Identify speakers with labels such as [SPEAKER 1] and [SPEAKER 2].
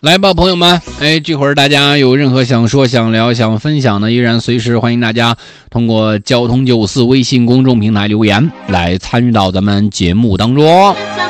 [SPEAKER 1] 来吧，朋友们，这会儿大家有任何想说、想聊、想分享的，依然随时欢迎大家通过交通94微信公众平台留言来参与到咱们节目当中。